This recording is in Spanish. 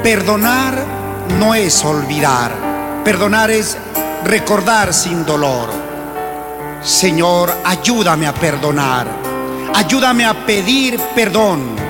Perdonar no es olvidar, perdonar es recordar sin dolor. Señor, ayúdame a perdonar, ayúdame a pedir perdón.